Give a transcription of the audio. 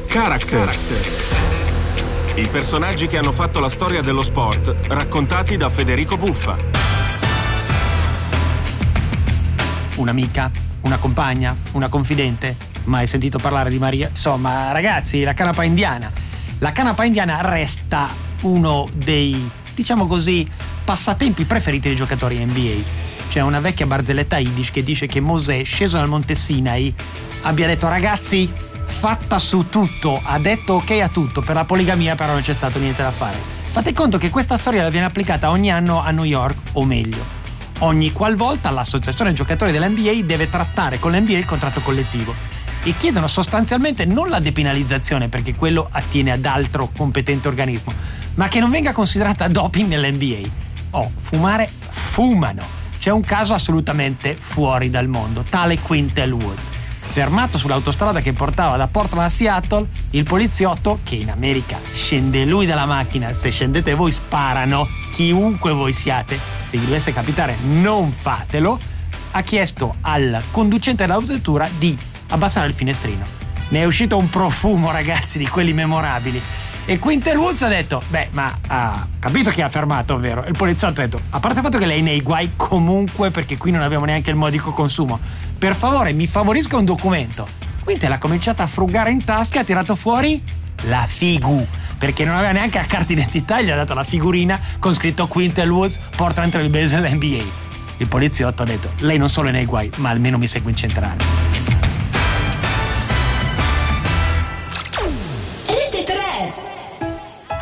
Character. I personaggi che hanno fatto la storia dello sport, raccontati da Federico Buffa. Un'amica, una compagna, una confidente. Mai sentito parlare di Maria? Insomma, ragazzi, la canapa indiana. La canapa indiana resta uno dei, diciamo così, passatempi preferiti dei giocatori NBA. C'è una vecchia barzelletta Yiddish che dice che Mosè, sceso dal monte Sinai, abbia detto: ragazzi, fatta su tutto, ha detto ok a tutto, per la poligamia però non c'è stato niente da fare. Fate conto che questa storia viene applicata ogni anno a New York, o meglio, ogni qualvolta l'associazione giocatori dell'NBA deve trattare con l'NBA il contratto collettivo, e chiedono sostanzialmente non la depenalizzazione, perché quello attiene ad altro competente organismo, ma che non venga considerata doping nell'NBA. Fumare, fumano. C'è un caso assolutamente fuori dal mondo, tale Quintel Woods. Fermato sull'autostrada che portava da Portland a Seattle, il poliziotto, che in America scende lui dalla macchina, se scendete voi sparano, chiunque voi siate, se vi dovesse capitare non fatelo, ha chiesto al conducente dell'autovettura di abbassare il finestrino. Ne è uscito un profumo, ragazzi, di quelli memorabili. E Quintel Woods ha detto: beh, ma ha capito chi ha fermato, ovvero? Il poliziotto ha detto: a parte il fatto che lei è nei guai comunque, perché qui non abbiamo neanche il modico consumo, per favore mi favorisca un documento. Quintel ha cominciato a frugare in tasca e ha tirato fuori la figu, perché non aveva neanche la carta d'identità, gli ha dato la figurina con scritto Quintel Woods, Portland Trail Blazers NBA. Il poliziotto ha detto: lei non solo è nei guai, ma almeno mi segue in centrale.